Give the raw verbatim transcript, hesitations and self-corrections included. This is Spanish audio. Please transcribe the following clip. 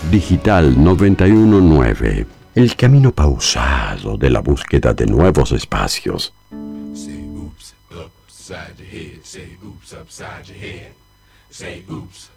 Digital noventa y uno punto nueve. El camino pausado de la búsqueda de nuevos espacios. Say oops upside your head. Say oops upside your head. Say oops